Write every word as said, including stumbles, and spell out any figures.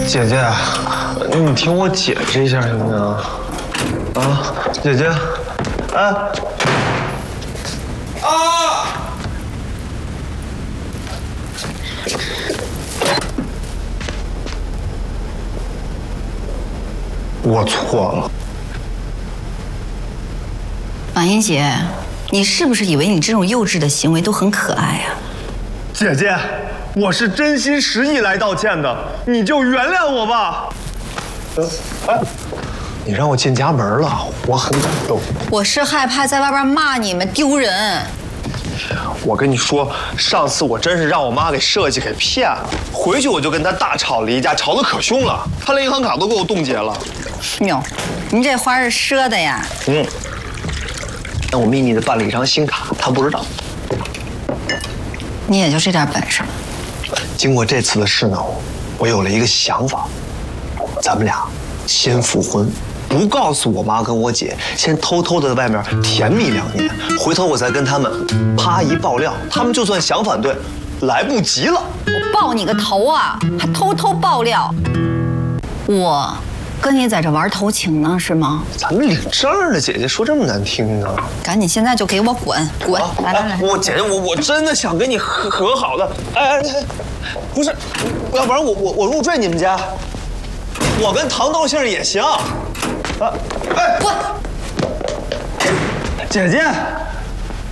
姐姐，你听我解释一下行不行？啊，姐姐，哎，啊！我错了。 马英杰，你是不是以为你这种幼稚的行为都很可爱啊？ 姐姐，我是真心实意来道歉的，你就原谅我吧。哎，你让我进家门了，我很感动。 我是害怕在外边骂你们丢人。 我跟你说，上次我真是让我妈给设计给骗了，回去我就跟她大吵了一架，吵得可凶了，她连银行卡都给我冻结了。 哟，你这花是赊的呀？ 嗯。但我秘密的办了一张新卡，她不知道。 你也就这点本事。 经过这次的事呢，我有了一个想法，咱们俩先复婚，不告诉我妈跟我姐，先偷偷的在外面甜蜜两年，回头我再跟他们啪一爆料，他们就算想反对，来不及了。 我爆你个头啊！还偷偷爆料，我跟你在这玩偷情呢是吗？ 咱们领证的姐姐说这么难听呢？ 赶紧现在就给我滚滚！啊、来来来， 我姐姐我我真的想跟你和和好的。哎哎哎，不是，要不然我我我入赘你们家，我跟唐道姓也行。啊，哎， 滚！ 姐姐。